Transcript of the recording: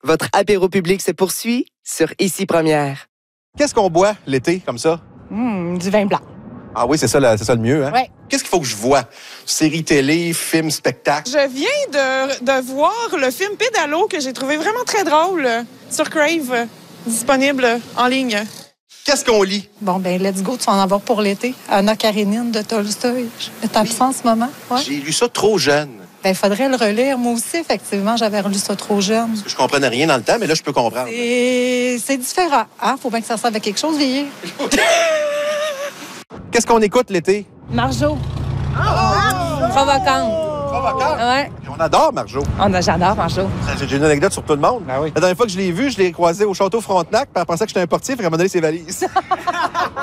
Votre apéro public se poursuit sur Ici Première. Qu'est-ce qu'on boit l'été, comme ça? Du vin blanc. Ah oui, c'est ça le mieux, hein? Ouais. Qu'est-ce qu'il faut que je vois? Série télé, film, spectacle? Je viens de voir le film Pédalo que j'ai trouvé vraiment très drôle sur Crave, disponible en ligne. Qu'est-ce qu'on lit? Bon, ben let's go, tu vas en avoir pour l'été. Anna Karénine de Tolstoï. T'as oui. Ça en ce moment? Ouais. J'ai lu ça trop jeune. Ben, il faudrait le relire. Moi aussi, effectivement, j'avais relu ça trop jeune. Parce que je comprenais rien dans le temps, mais là, je peux comprendre. C'est différent. Hein? Faut bien que ça serve à quelque chose, vieillir. Qu'est-ce qu'on écoute l'été? Marjo. Provocante. Provocante? Ouais. On adore Marjo. J'adore Marjo. J'ai une anecdote sur tout le monde. Ah oui. La dernière fois que je l'ai vu, je l'ai croisé au Château Frontenac, puis elle pensait que j'étais un portier, puis elle m'a donné ses valises.